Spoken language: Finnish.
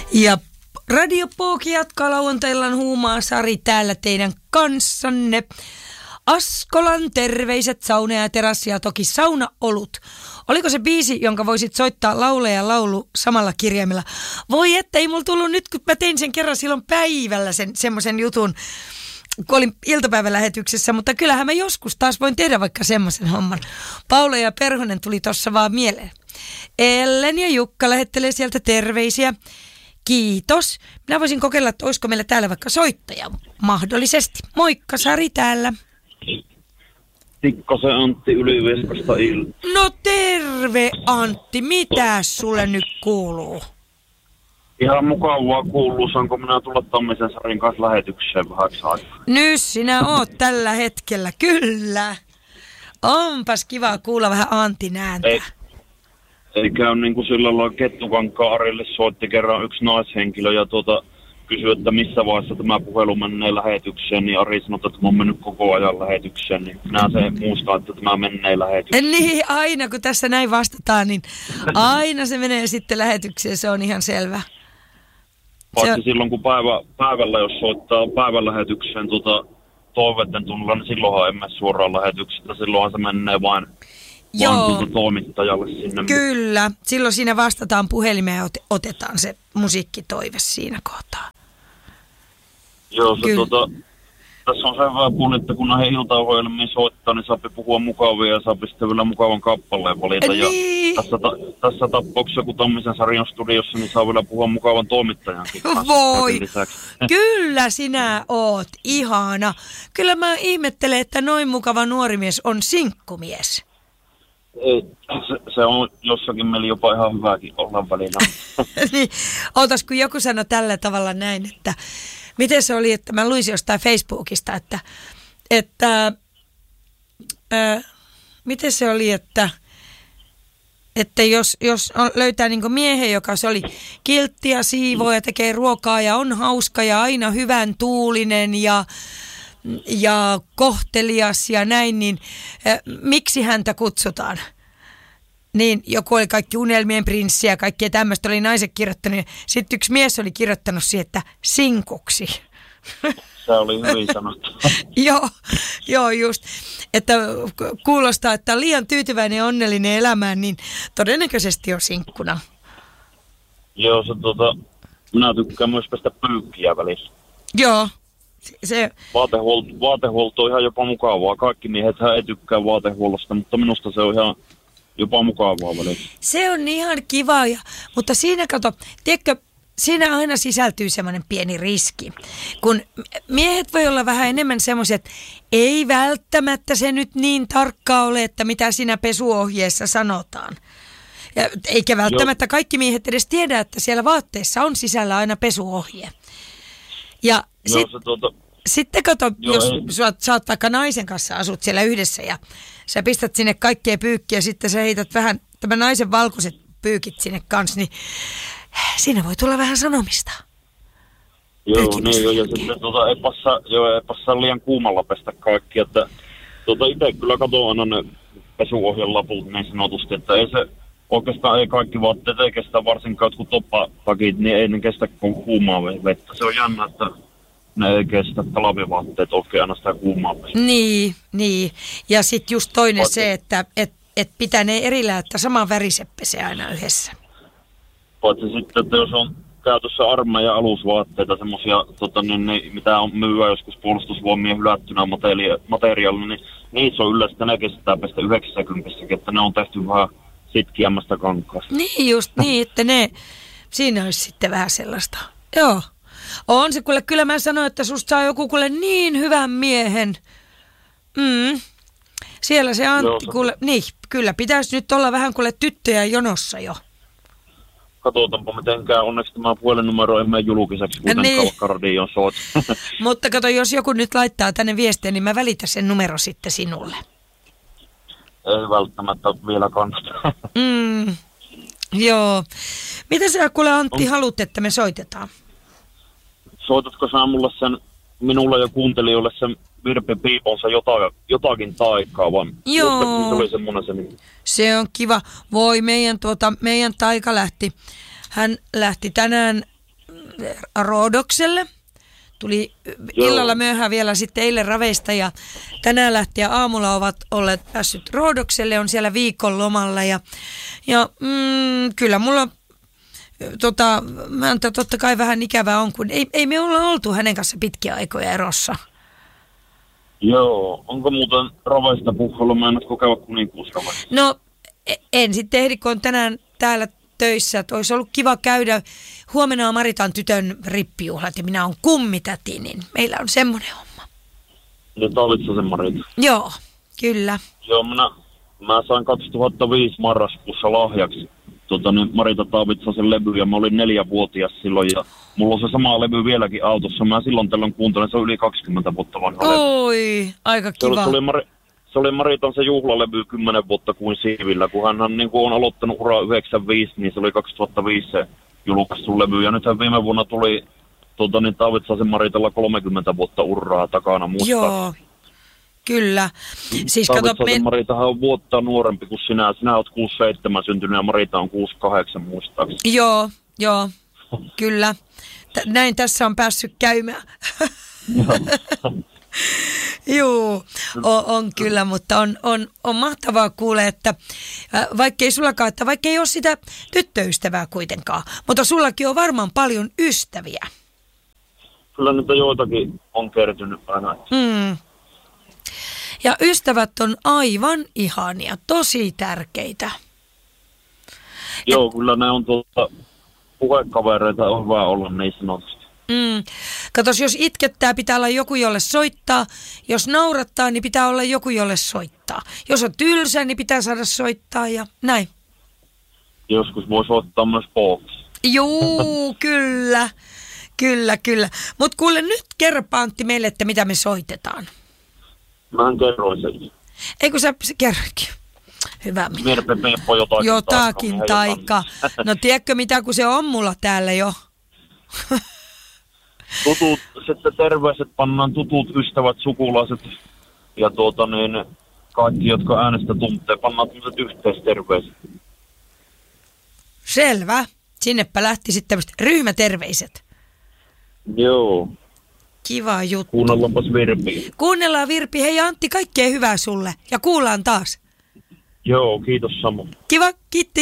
Ja Radio Pooki jatkaa lauantaillan huumaa Sari täällä teidän kanssanne. Askolan terveiset, sauna ja terassi ja toki saunaolut. Oliko se biisi, jonka voisit soittaa laule ja laulu samalla kirjaimella? Voi että, ei mulla tullut nyt, kun mä tein sen kerran silloin päivällä semmoisen jutun, kun olin iltapäivälähetyksessä, mutta kyllähän mä joskus taas voin tehdä vaikka semmoisen homman. Paula ja Perhonen tuli tossa vaan mieleen. Ellen ja Jukka lähettelee sieltä terveisiä. Kiitos. Minä voisin kokeilla, että olisiko meillä täällä vaikka soittaja. Mahdollisesti. Moikka, Sari täällä. Tikkosen Antti Ylivieskasta No terve Antti, mitä sulle nyt kuuluu? Ihan mukavaa kuuluu, saanko minä tulla Tammisen Sarin kanssa lähetykseen vähäksi aikaa? Nyt sinä oot tällä hetkellä, kyllä. Onpas kiva kuulla vähän Antin ääntä. Ei käy niin kuin sillä lailla Kettukankaan Arille soitti kerran yksi naishenkilö ja kysyi, että missä vaiheessa tämä puhelu menee lähetykseen, niin Ari sanoi, että mä oon mennyt koko ajan lähetykseen, niin minä se muistan, että tämä menee lähetykseen. Niin, aina kun tässä näin vastataan, niin aina se menee sitten lähetykseen, se on ihan selvä. Paitsi silloin, kun päivällä, jos soittaa päivänlähetykseen toiveiden tunnilla, niin silloinhan emme suoraan lähetyksestä, silloinhan se menee vain toimittajalle sinne. Kyllä, silloin siinä vastataan puhelimeen ja otetaan se musiikkitoive siinä kohtaa. Joo, se tässä on sen vähän puoli, että kun näihin iltaohjelmiin soittaa, niin saa puhua mukavia ja saa sitten vielä mukavan kappaleen valita. Niin. Ja tässä tapauksessa, kun Tammisen Sarin studiossa, niin saa vielä puhua mukavan toimittajankin kanssa. Voi, kyllä sinä oot ihana. Kyllä mä ihmettelen, että noin mukava nuori mies on sinkkumies. Se on jossakin meillä jopa ihan hyväkin olla välillä. Niin, ootas kun joku sanoi tällä tavalla näin, että miten se oli, että mä luin jostain Facebookista, miten se oli, että jos löytää niin kuin miehen, joka se oli kiltti ja siivoo ja tekee ruokaa ja on hauska ja aina hyvän tuulinen ja kohtelias ja näin, niin miksi häntä kutsutaan? Niin joku oli kaikki unelmien prinssi ja kaikkea tämmöistä oli naiset kirjoittanut. Sitten yksi mies oli kirjoittanut siihen, että sinkuksi. Se oli hyvin sanottu. Joo, just. Että kuulostaa, että on liian tyytyväinen ja onnellinen elämään, niin todennäköisesti on sinkkuna. Joo, minä tykkään myös pestä pyykkiä välissä. Joo. Vaatehuolto on ihan jopa mukavaa. Kaikki miehethän ei tykkää vaatehuollosta, mutta minusta se on ihan jopa mukavaa välissä. Se on ihan kiva, mutta siinä tiedätkö, siinä aina sisältyy semmoinen pieni riski. Kun miehet voi olla vähän enemmän semmoisia, että ei välttämättä se nyt niin tarkkaa ole, että mitä siinä pesuohjeessa sanotaan. Eikä välttämättä kaikki miehet edes tiedä, että siellä vaatteessa on sisällä aina pesuohje. Ja sitten kato, jos sä oot vaikka naisen kanssa asut siellä yhdessä ja sä pistät sinne kaikkea pyykkiä ja sitten sä heität vähän tämän naisen valkoiset pyykit sinne kanssa, niin siinä voi tulla vähän sanomista. Joo, niin ja sitten ei passaa liian kuumalla pestä kaikki, että itse kyllä katon aina ne pesuohjen laput niin sanotusti, että ei se oikeastaan ei kaikki vaatteet ei kestä, varsinkaan jotkut toppapakit, niin ei ne kestä kuumaa vettä. Se on jännä, että ne ei kestä talvivaatteet oikein aina sitä kuumaa pestä. Niin. Ja sitten just toinen se, että pitää ne erillään, että saman väriset pesee aina yhdessä. Paitsi sitten, että jos on käytössä armeijan alusvaatteita, semmoisia, mitä on myyä joskus puolustusvoimien hylättynä materiaalina, niin niissä on yleensä, ne kestää pestä 90, että ne on tehty vähän sitkiämmästä kankaasta. Niin just niin, että siinä olisi sitten vähän sellaista. Joo. On se, kyllä mä sanoin, että susta saa joku niin hyvän miehen. Siellä se Antti, niin, kyllä pitäisi nyt olla vähän tyttöjä jonossa jo. Katsotaanpa mitenkään, onneksi tämä puhelinnumero ei mene julkiseksi, kuitenkaan vaikka radioon soit. Mutta kato, jos joku nyt laittaa tänne viestiä, niin mä välitän sen numero sitten sinulle. Ei välttämättä vielä kannata. Joo. Mitä sä Antti haluat, että me soitetaan? Soitatko sä minulle ja kuuntelijoille sen Virpi Piiponsa jotakin taikaa, vai? Joo. Se oli semmoinen se nimi. Se on kiva. Voi, meidän taika hän lähti tänään Roodokselle. Tuli illalla myöhään vielä sitten eilen raveista ja tänään lähti ja aamulla ovat olleet päässyt Roodokselle, on siellä viikon lomalla ja kyllä mulla totta kai vähän ikävää on, kun ei me olla oltu hänen kanssa pitkiä aikoja erossa. Joo, onko muuten raveista puhalla, mä en kokea kuninkuusraveista? No en sitten ehdi, kun on tänään täällä töissä, että olisi ollut kiva käydä. Huomenna on Maritan tytön rippijuhlat ja minä olen kummitäti, niin meillä on semmoinen homma. Ja Taavitsasen Marita. Joo, kyllä. Joo, mä sain 2005 marraskuussa lahjaksi Marita Taavitsasen levy ja mä olin 4-vuotias silloin ja mulla on se sama levy vieläkin autossa. Mä silloin tällöin kuuntelin, se on yli 20 vuotta vanha levy. Oi, aika kiva. Se oli Maritan se juhlalevy 10 vuotta kuin siivillä, kun hän niin kuin on aloittanut uraa 95, niin se oli 2005 se julkaistu levy. Ja nythän viime vuonna tuli Taavitsasen Maritalla 30 vuotta uraa takana musta. Joo, kyllä. Siis Taavitsasen Maritahan on vuotta nuorempi kuin sinä. Sinä olet 67 syntynyt ja Marita on 68 muistaakseni. Joo, kyllä. Näin tässä on päässyt käymään. Joo, on kyllä, mutta on mahtavaa kuulla, että vaikka ei ole sitä tyttöystävää kuitenkaan, mutta sullakin on varmaan paljon ystäviä. Kyllä niitä joitakin on kertynyt aina. Ja ystävät on aivan ihania, tosi tärkeitä. Joo, kyllä ne on puhekavereita, on hyvä olla niin sanotusti. Katos, jos itkettää, pitää olla joku, jolle soittaa. Jos naurattaa, niin pitää olla joku, jolle soittaa. Jos on tylsä, niin pitää saada soittaa ja näin. Joskus voi soittaa myös pooksi. Juu, kyllä. Mutta kuule, nyt kerro Antti meille, että mitä me soitetaan. Mähän kerroin sen. Eikö sä kerroinkin? Hyvä. Mirpe Peppo jotakin taikka. No tiedätkö mitä, kun se on mulla täällä jo. Tutut, sitten terveiset pannaan tutut ystävät, sukulaiset ja kaikki, jotka äänestä tuntee, pannaan tämmöiset yhteisterveiset. Selvä. Sinnepä lähti sitten tämmöiset ryhmäterveiset. Joo. Kiva juttu. Kuunnellaanpas Virpi. Kuunnellaan Virpi. Hei Antti, kaikkea hyvää sulle ja kuullaan taas. Joo, kiitos Samu. Kiva, kiitti.